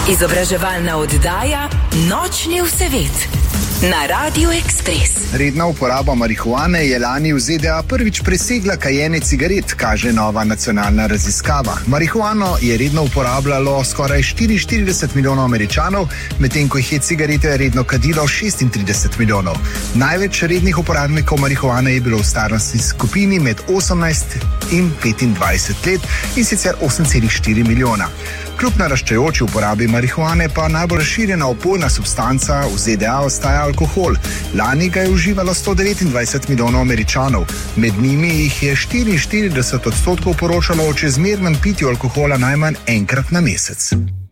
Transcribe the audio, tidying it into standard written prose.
Izobraževalna oddaja Nočni vsevet na Radiu Ekspres. Redna uporaba marihuane je lani v ZDA prvič presegla kajenje cigaret, kaže nova nacionalna raziskava. Marihuano je redno uporabljalo skoraj 44 milijonov Američanov, medtem ko jih je cigarete redno kadilo 36 milijonov. Največ rednih uporabnikov marihuane je bilo v starostni skupini med 18 in 25 let, in sicer 8,4 milijona. Kljub naraščajoči uporabi marihuane pa najbolj razširjena opojna substanca v ZDA ostaja alkohol. Lani ga je uživalo 129 milijonov Američanov. Med njimi jih je 44% poročalo o čezmernem pitju alkohola najmanj enkrat na mesec.